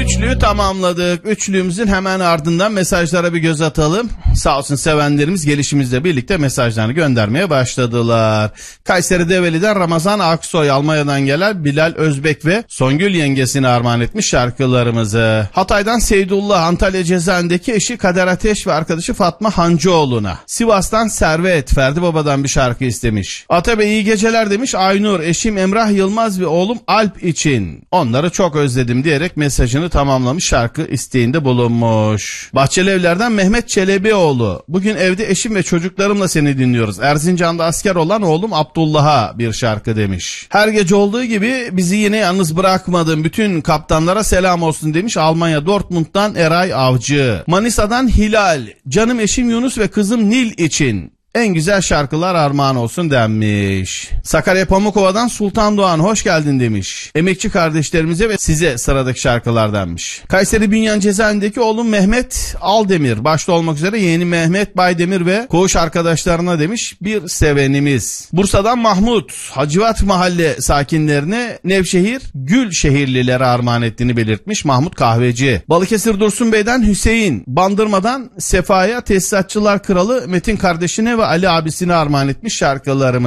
Üçlüyü tamamladık. Üçlüğümüzün hemen ardından mesajlara bir göz atalım. Sağ olsun sevenlerimiz gelişimizle birlikte mesajlarını göndermeye başladılar. Kayseri Develi'den Ramazan Aksoy, Almanya'dan gelen Bilal Özbek ve Songül yengesine armağan etmiş şarkılarımızı. Hatay'dan Seydullah, Antalya Cezaevindeki eşi Kader Ateş ve arkadaşı Fatma Hancıoğlu'na. Sivas'tan Servet, Ferdi Baba'dan bir şarkı istemiş. Atabey iyi geceler demiş. Aynur, eşim Emrah Yılmaz ve oğlum Alp için. Onları çok özledim diyerek mesajını tamamlamış, şarkı isteğinde bulunmuş. Bahçelievler'den Mehmet Çelebioğlu. Bugün evde eşim ve çocuklarımla seni dinliyoruz. Erzincan'da asker olan oğlum Abdullah'a bir şarkı demiş. Her gece olduğu gibi bizi yine yalnız bırakmadın. Bütün kaptanlara selam olsun demiş. Almanya Dortmund'dan Eray Avcı. Manisa'dan Hilal. Canım eşim Yunus ve kızım Nil için en güzel şarkılar armağan olsun denmiş. Sakarya Pamukova'dan Sultan Doğan hoş geldin demiş. Emekçi kardeşlerimize ve size sıradaki şarkılar denmiş. Kayseri Bünyan Cezaevindeki oğlum Mehmet Aldemir başta olmak üzere yeğeni Mehmet Baydemir ve koğuş arkadaşlarına demiş bir sevenimiz. Bursa'dan Mahmut Hacivat Mahalle sakinlerine Nevşehir Gülşehirlilere armağan ettiğini belirtmiş Mahmut Kahveci. Balıkesir Dursun Bey'den Hüseyin, Bandırma'dan Sefa'ya Tesisatçılar Kralı Metin kardeşine ve Ali abisine armağan etmiş şarkılarımı.